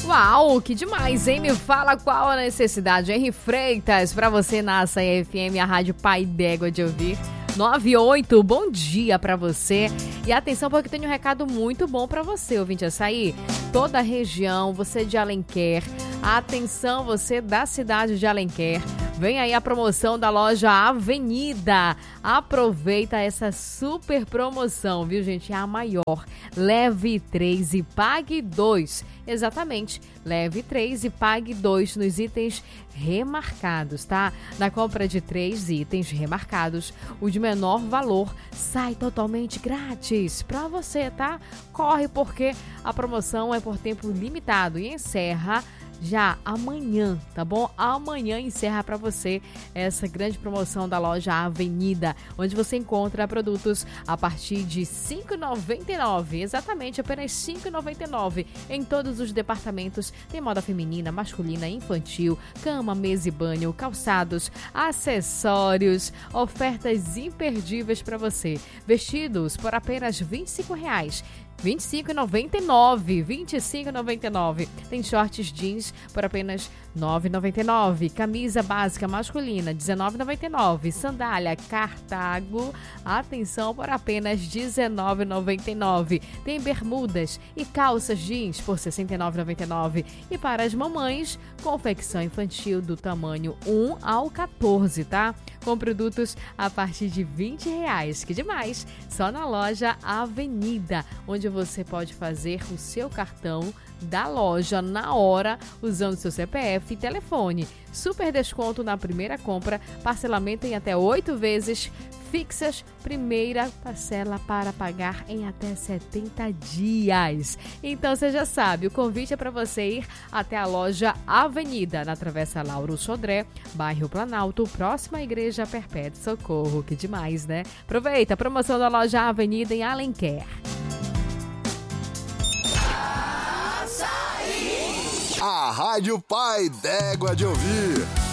Uau, que demais, hein? Me fala qual a necessidade. Henry Freitas, pra você na Açaí FM, a Rádio Pai d'Égua de ouvir. 98, bom dia pra você. E atenção, porque tem um recado muito bom pra você, ouvinte Açaí. Toda a região, você de Alenquer. Atenção, você da cidade de Alenquer. Vem aí a promoção da loja Avenida. Aproveita essa super promoção, viu, gente? É a maior. Leve 3 e pague 2. Exatamente. Leve 3 e pague 2 nos itens remarcados, tá? Na compra de 3 itens remarcados, o de menor valor sai totalmente grátis pra você, tá? Corre porque a promoção é por tempo limitado e encerra já amanhã, tá bom? Amanhã encerra para você essa grande promoção da loja Avenida, onde você encontra produtos a partir de R$ 5,99, exatamente, apenas R$ 5,99 em todos os departamentos. Tem moda feminina, masculina, infantil, cama, mesa e banho, calçados, acessórios, ofertas imperdíveis para você. Vestidos por apenas R$ 25. R$ 25,99. Tem shorts jeans por apenas R$ 9,99. Camisa básica masculina, R$ 19,99. Sandália Cartago, atenção, por apenas R$ 19,99. Tem bermudas e calças jeans por R$ 69,99. E para as mamães, confecção infantil do tamanho 1 ao 14, tá? Com produtos a partir de R$ 20. Que demais! Só na loja Avenida, onde você pode fazer o seu cartão da loja na hora, usando seu CPF e telefone. Super desconto na primeira compra, parcelamento em até 8 vezes fixas, primeira parcela para pagar em até 70 dias. Então você já sabe, o convite é para você ir até a loja Avenida, na Travessa Lauro Sodré, bairro Planalto, próxima à Igreja Perpétuo Socorro. Que demais, né? Aproveita a promoção da loja Avenida em Alenquer. A Rádio Pai d'Égua de ouvir.